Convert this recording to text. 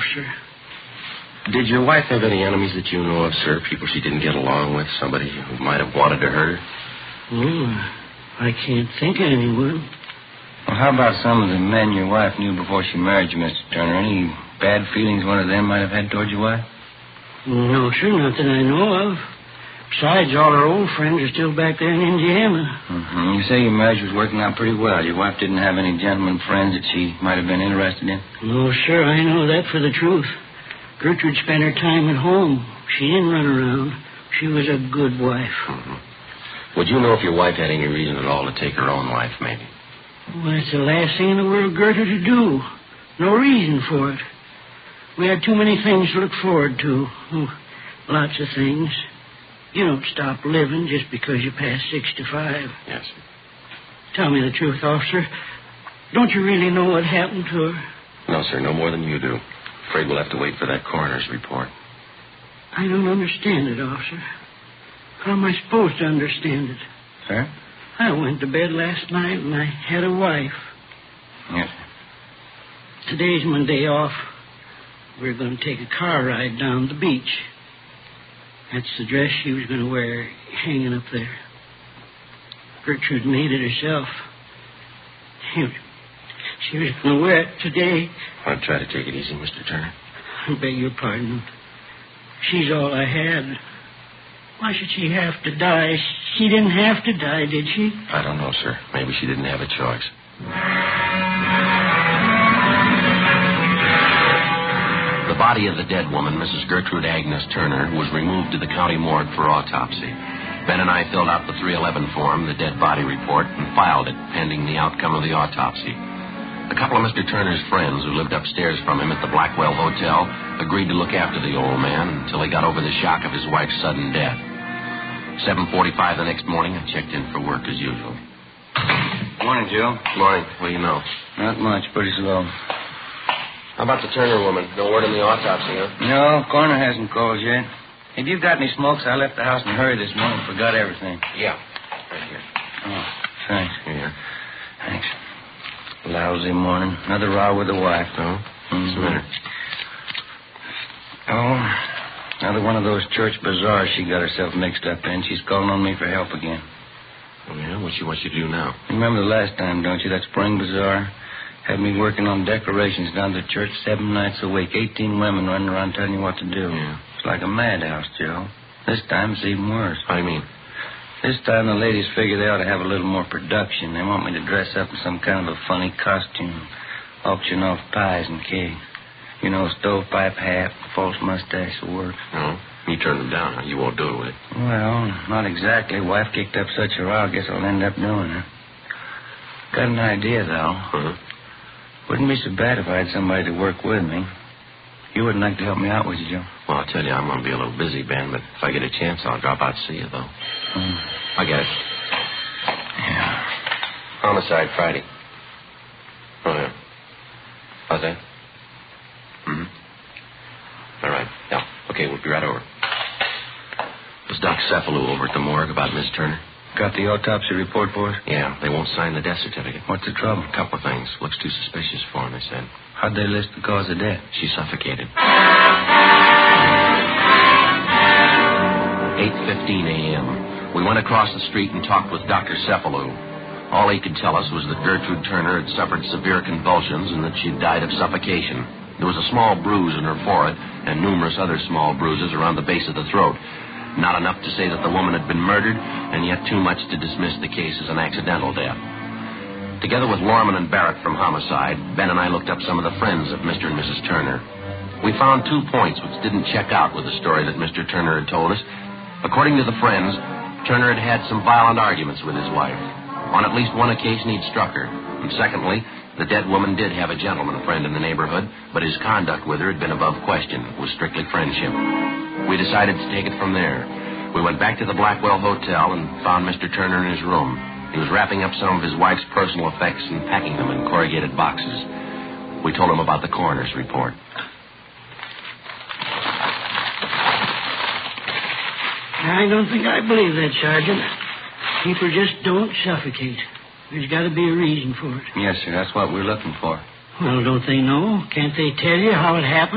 sir. Did your wife have any enemies that you know of, sir? People she didn't get along with? Somebody who might have wanted to hurt her? Oh, I can't think of anyone. Well, how about some of the men your wife knew before she married you, Mr. Turner? Any bad feelings one of them might have had toward your wife? No, sir, not that I know of. Besides, all our old friends are still back there in Indiana. Mm-hmm. You say your marriage was working out pretty well. Your wife didn't have any gentlemen friends that she might have been interested in? No, sir, I know that for the truth. Gertrude spent her time at home. She didn't run around. She was a good wife. Mm-hmm. Would you know if your wife had any reason at all to take her own life, maybe? Well, that's the last thing in the world Gertrude to do. No reason for it. We had too many things to look forward to. Oh, lots of things. You don't stop living just because you pass 65. Yes, sir. Tell me the truth, officer. Don't you really know what happened to her? No, sir, no more than you do. Afraid we'll have to wait for that coroner's report. I don't understand it, officer. How am I supposed to understand it? Sir? I went to bed last night and I had a wife. Yes, sir. Today's my day off. We're going to take a car ride down the beach. That's the dress she was going to wear hanging up there. Gertrude made it herself. She was going to wear it today. I'll try to take it easy, Mr. Turner. I beg your pardon. She's all I had. Why should she have to die? She didn't have to die, did she? I don't know, sir. Maybe she didn't have a choice. The body of the dead woman, Mrs. Gertrude Agnes Turner, was removed to the county morgue for autopsy. Ben and I filled out the 311 form, the dead body report, and filed it pending the outcome of the autopsy. A couple of Mr. Turner's friends who lived upstairs from him at the Blackwell Hotel agreed to look after the old man until he got over the shock of his wife's sudden death. 7:45 the next morning, I checked in for work as usual. Morning, Joe. Morning. What do you know? Not much. Pretty slow. How about the Turner woman? No word on the autopsy, huh? No, coroner hasn't called yet. Have you got any smokes? I left the house in a hurry this morning. Forgot everything. Yeah. Right here. Oh, thanks. Here. Thanks. Lousy morning. Another row with the wife. Oh? What's the matter? Oh, another one of those church bazaars she got herself mixed up in. She's calling on me for help again. Oh, yeah? What you do now? You remember the last time, don't you? That spring bazaar? Had me working on decorations down to church 7 nights a week. 18 women running around telling you what to do. Yeah. It's like a madhouse, Joe. This time it's even worse. How do you mean? This time the ladies figure they ought to have a little more production. They want me to dress up in some kind of a funny costume. Auction off pies and cake. You know, stovepipe hat, false mustache will work. No. You turned them down, huh? You won't do it with it. Well, not exactly. Wife kicked up such a row, I guess I'll end up doing it. Got an idea, though. Uh-huh. Wouldn't be so bad if I had somebody to work with me. You wouldn't like to help me out, would you, Joe? Well, I'll tell you, I'm going to be a little busy, Ben, but if I get a chance, I'll drop out to see you, though. I get it. Yeah. Homicide Friday. Oh, yeah. How's that? Mm-hmm. All right. Yeah. Okay, we'll be right over. Was Doc Cephalou over at the morgue about Miss Turner? Got the autopsy report for us? Yeah, they won't sign the death certificate. What's the trouble? A couple of things. Looks too suspicious for him, they said. How'd they list the cause of death? She suffocated. 8:15 a.m. We went across the street and talked with Dr. Cephalou. All he could tell us was that Gertrude Turner had suffered severe convulsions and that she died of suffocation. There was a small bruise in her forehead and numerous other small bruises around the base of the throat. Not enough to say that the woman had been murdered, and yet too much to dismiss the case as an accidental death. Together with Lorman and Barrett from Homicide, Ben and I looked up some of the friends of Mr. and Mrs. Turner. We found 2 points which didn't check out with the story that Mr. Turner had told us. According to the friends, Turner had had some violent arguments with his wife. On at least one occasion, he'd struck her. And secondly, the dead woman did have a gentleman friend in the neighborhood, but his conduct with her had been above question. It was strictly friendship. We decided to take it from there. We went back to the Blackwell Hotel and found Mr. Turner in his room. He was wrapping up some of his wife's personal effects and packing them in corrugated boxes. We told him about the coroner's report. I don't think I believe that, Sergeant. People just don't suffocate. There's got to be a reason for it. Yes, sir. That's what we're looking for. Well, don't they know? Can't they tell you how it happened?